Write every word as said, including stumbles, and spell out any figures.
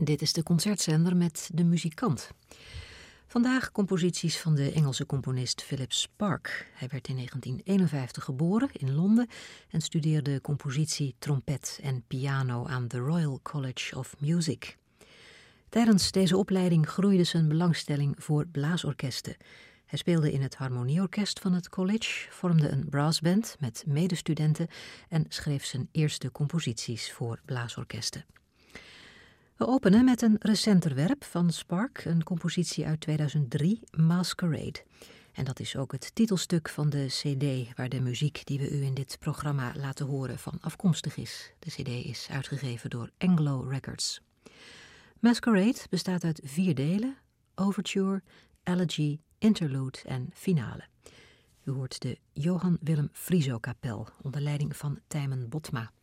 Dit is de concertzender met De Muzikant. Vandaag composities van de Engelse componist Philip Sparke. Hij werd in negentien eenenvijftig geboren in Londen en studeerde compositie, trompet en piano aan the Royal College of Music. Tijdens deze opleiding groeide zijn belangstelling voor blaasorkesten. Hij speelde in het harmonieorkest van het college, vormde een brassband met medestudenten en schreef zijn eerste composities voor blaasorkesten. We openen met een recenter werk van Sparke, een compositie uit tweeduizend drie, Masquerade. En dat is ook het titelstuk van de cd waar de muziek die we u in dit programma laten horen van afkomstig is. De cd is uitgegeven door Anglo Records. Masquerade bestaat uit vier delen: overture, elegy, interlude en finale. U hoort de Johann Willem Frieso Kapel onder leiding van Tijmen Botma.